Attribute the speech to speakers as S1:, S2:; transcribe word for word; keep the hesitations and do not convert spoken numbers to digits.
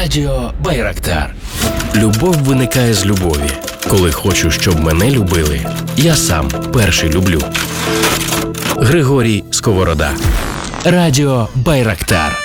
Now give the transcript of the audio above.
S1: Радіо Байрактар.
S2: Любов виникає з любові. Коли хочу, щоб мене любили, я сам перший люблю. Григорій Сковорода.
S1: Радіо Байрактар.